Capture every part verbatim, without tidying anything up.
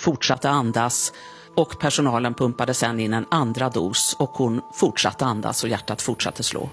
fortsatte andas och personalen pumpade sen in en andra dos och hon fortsatte andas och hjärtat fortsatte slå.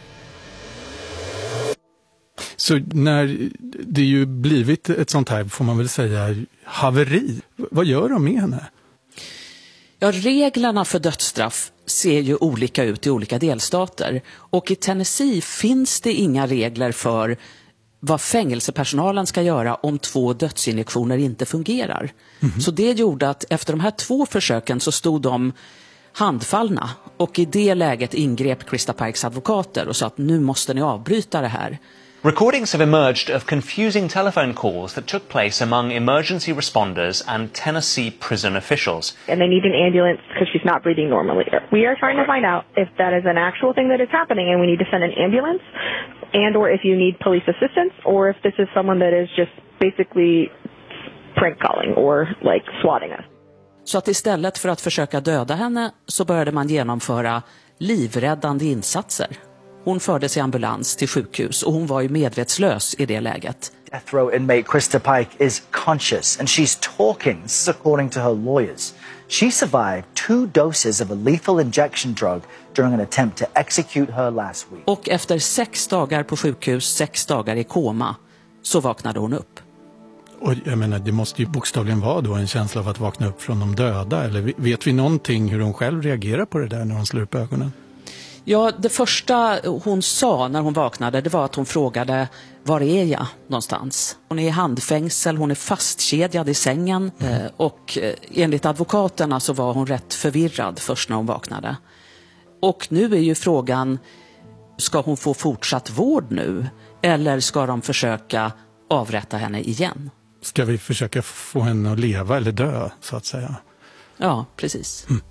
Så när det ju blivit ett sånt här, får man väl säga, haveri, vad gör de med henne? Ja, reglerna för dödsstraff ser ju olika ut i olika delstater. Och i Tennessee finns det inga regler för vad fängelsepersonalen ska göra om två dödsinjektioner inte fungerar. Mm-hmm. Så det gjorde att efter de här två försöken så stod de handfallna. Och i det läget ingrep Krista Pikes advokater och sa att nu måste ni avbryta det här. Recordings have emerged of confusing telephone calls that took place among emergency responders and Tennessee prison officials. And they need an ambulance because she's not breathing normally. We are trying to find out if that is an actual thing that is happening and we need to send an ambulance, and or if you need police assistance, or if this is someone that is just basically prank calling or like swatting us. Så att istället för att försöka döda henne så började man genomföra livräddande insatser. Hon fördes i ambulans till sjukhus och hon var ju medvetslös i det läget. Death row inmate Krista Pike is conscious and she's talking. This is according to her lawyers. She survived two doses of a lethal injection drug during an attempt to execute her last week. Och efter sex dagar på sjukhus, sex dagar i koma, så vaknade hon upp. Och jag menar, det måste ju bokstavligen vara då en känsla av att vakna upp från de döda. Eller vet vi någonting hur hon själv reagerar på det där när hon slår upp ögonen? Ja, det första hon sa när hon vaknade, det var att hon frågade, var är jag någonstans? Hon är i handfängsel, hon är fastkedjad i sängen mm. och enligt advokaterna så var hon rätt förvirrad först när hon vaknade. Och nu är ju frågan, ska hon få fortsatt vård nu eller ska de försöka avrätta henne igen? Ska vi försöka få henne att leva eller dö, så att säga? Ja, precis. Mm.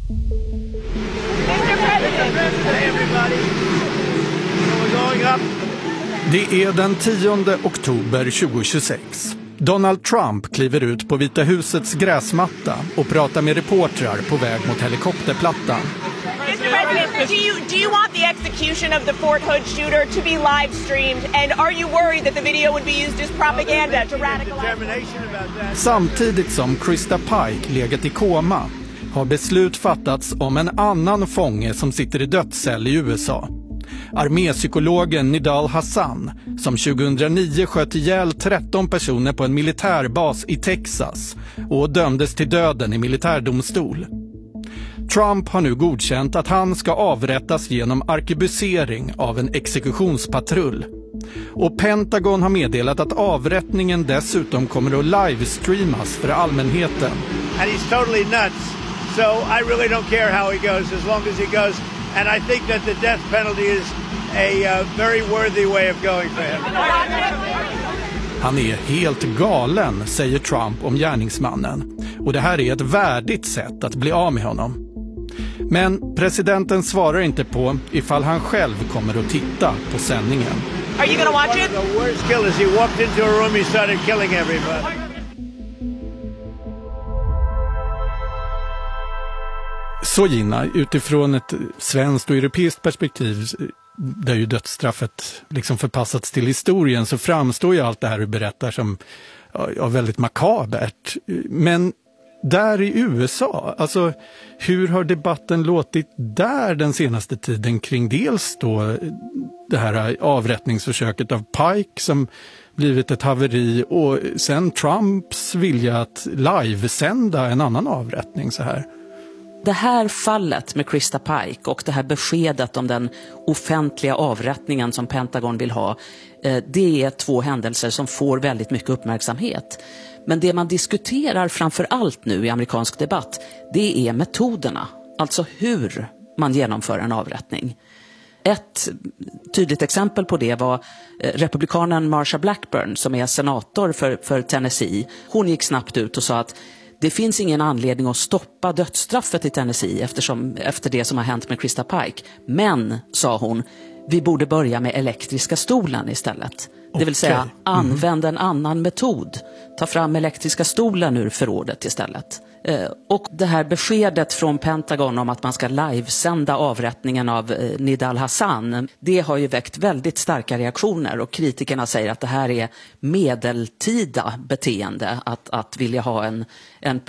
Det är den tionde oktober tjugohundratjugosex. Donald Trump kliver ut på Vita husets gräsmatta och pratar med reportrar på väg mot helikopterplattan. mister President, do you, do you want the execution of the Fort Hood shooter to be live streamed? And are you worried that the video would be used as propaganda to radicalize? Samtidigt som Krista Pike legat i koma har beslut fattats om en annan fånge som sitter i dödscell i U S A. Armépsykologen Nidal Hasan, som tjugohundranio sköt ihjäl tretton personer på en militärbas i Texas och dömdes till döden i militärdomstol. Trump har nu godkänt att han ska avrättas genom arkebusering av en exekutionspatrull. Och Pentagon har meddelat att avrättningen dessutom kommer att livestreamas för allmänheten. And he's totally nuts. So I really don't care how he goes as long as he goes. And I think that the death penalty is a uh, very worthy way of going for him. Han är helt galen, säger Trump om gärningsmannen. Och det här är ett värdigt sätt att bli av med honom. Men presidenten svarar inte på ifall han själv kommer att titta på sändningen. Are you gonna watch it? The worst kill is he walked into a room, he started killing everybody. Så Gina, utifrån ett svenskt och europeiskt perspektiv där ju dödsstraffet liksom förpassats till historien, så framstår ju allt det här du berättar som ja, väldigt makabert. Men där i U S A, alltså hur har debatten låtit där den senaste tiden kring dels då det här avrättningsförsöket av Pike som blivit ett haveri och sen Trumps vilja att livesända en annan avrättning så här? Det här fallet med Krista Pike och det här beskedet om den offentliga avrättningen som Pentagon vill ha, det är två händelser som får väldigt mycket uppmärksamhet. Men det man diskuterar framför allt nu i amerikansk debatt, det är metoderna. Alltså hur man genomför en avrättning. Ett tydligt exempel på det var republikanen Marsha Blackburn som är senator för, för Tennessee. Hon gick snabbt ut och sa att det finns ingen anledning att stoppa dödsstraffet i Tennessee eftersom, efter det som har hänt med Krista Pike. Men, sa hon, vi borde börja med elektriska stolen istället. Det vill säga, okay. använd en annan metod. Ta fram elektriska stolen ur förrådet istället. Eh, och det här beskedet från Pentagon om att man ska livesända avrättningen av eh, Nidal Hasan, det har ju väckt väldigt starka reaktioner och kritikerna säger att det här är medeltida beteende att, att vilja ha en, en